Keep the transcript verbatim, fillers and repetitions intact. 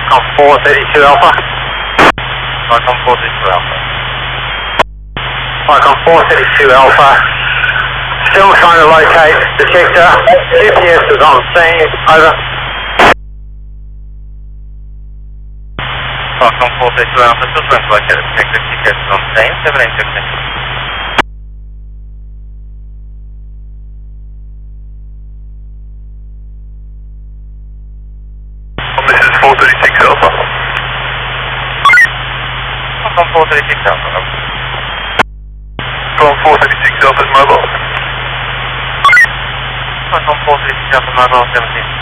Falcon four thirty-two Alpha. Falcon four thirty-two Alpha. Falcon four thirty-two Alpha. Still trying to locate detector. G P S is on scene. Over. Falcon four thirty-two Alpha, still trying to locate detector. G P S is on scene. seven eight six six. This is four thirty-six Alpha. Falcon four thirty-six Alpha. Falcon four thirty-six Alpha is mobile. Falcon four thirty-six Alpha, mobile seventeen.